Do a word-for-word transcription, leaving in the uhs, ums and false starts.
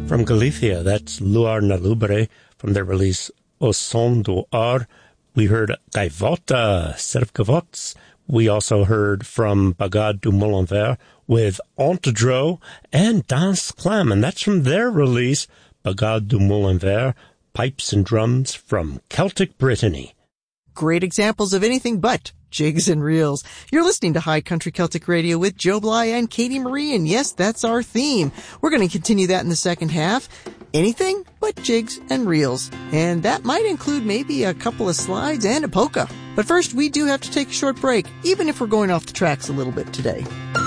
From Galicia, that's Luar na Lubre from their release O Som do Ar. We heard Gaivota, Set of Gavots. We also heard from Bagad du Moulin Vert with Ontedro and Dance Clam, and that's from their release, Bagad du Moulin Vert, Pipes and Drums from Celtic Brittany. Great examples of anything but jigs and reels. You're listening to High Country Celtic Radio with Joe Bly and Katie Marie, and yes, that's our theme. We're going to continue that in the second half. Anything but jigs and reels. And that might include maybe a couple of slides and a polka. But first, we do have to take a short break, even if we're going off the tracks a little bit today.